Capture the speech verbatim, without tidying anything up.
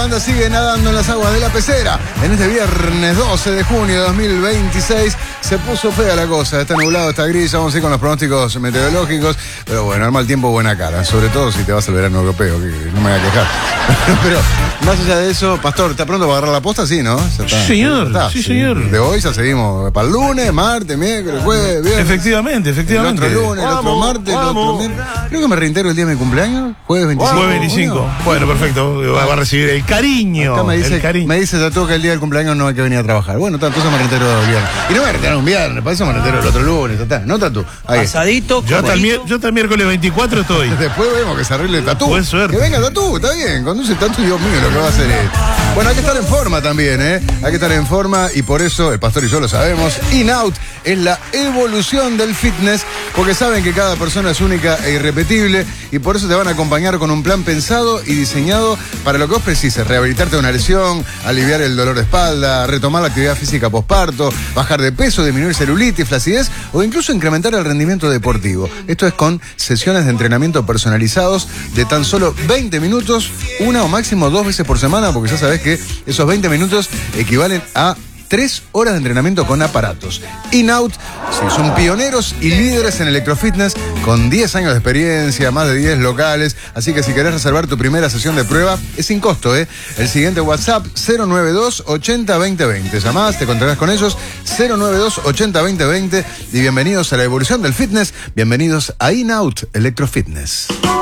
banda sigue nadando en las aguas de la pecera. En este viernes doce de junio de dos mil veintiséis se puso fea la cosa. Está nublado, está gris, vamos a ir con los pronósticos meteorológicos. Pero bueno, al mal tiempo, buena cara. Sobre todo si te vas al verano europeo, que no me voy a quejar. Pero más allá de eso, Pastor, ¿está pronto para agarrar la posta? Sí, ¿no? Sí, señor. Está, sí, sí, señor. De hoy ya seguimos para el lunes, martes, miércoles, jueves, viernes. Efectivamente, efectivamente. El otro lunes, el otro martes, el otro miércoles. Creo que me reintero el día de mi cumpleaños, jueves veinticinco. Jueves veinticinco. Bueno, perfecto. Va a recibir el cariño. Acá me dice, el cariño. me dice Tatu que el día del cumpleaños no hay que venir a trabajar. Bueno, Tatu, entonces me reintero el viernes. Y no me reintero un viernes, para eso me reintero el otro lunes, Tatu. ¿No, Tatu? Ahí. Pasadito, yo hasta, el, yo hasta el miércoles veinticuatro estoy. Después vemos que se arregle Tatu. Buen suerte. Que venga Tatu, está bien. Conduce Tatu, Dios mío, lo que va a hacer es. Bueno, hay que estar en forma también, ¿eh? Hay que estar en forma y por eso, el Pastor y yo lo sabemos, In-Out es la evolución del fitness, porque saben que cada persona es única e irrepetible y por eso te van a acompañar con un plan pensado y diseñado para lo que vos precises: rehabilitarte de una lesión, aliviar el dolor de espalda, retomar la actividad física posparto, bajar de peso, disminuir celulitis, flacidez o incluso incrementar el rendimiento deportivo. Esto es con sesiones de entrenamiento personalizados de tan solo veinte minutos, una o máximo dos veces por semana, porque ya sabés que esos veinte minutos equivalen a tres horas de entrenamiento con aparatos. In-Out, sí, son pioneros y líderes en electrofitness con diez años de experiencia, más de diez locales. Así que si querés reservar tu primera sesión de prueba, es sin costo, ¿eh? El siguiente WhatsApp, cero nueve dos ochenta veinte veinte. Llamás, te contactás con ellos, cero nueve dos ochenta veinte veinte. Y bienvenidos a la evolución del fitness. Bienvenidos a In-Out Electrofitness.